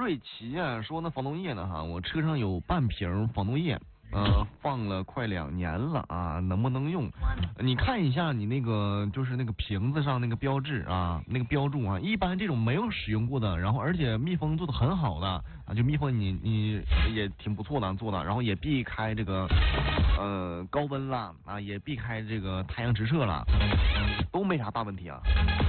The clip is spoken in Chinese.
瑞奇啊，说那防冻液呢哈，我车上有半瓶防冻液，放了快2年了啊，能不能用？你看一下你那个就是那个瓶子上那个标志啊，那个标注啊，一般这种没有使用过的，然后而且密封做的很好的啊，就密封你也挺不错的做的，然后也避开这个高温了啊，也避开这个太阳直射了，都没啥大问题啊。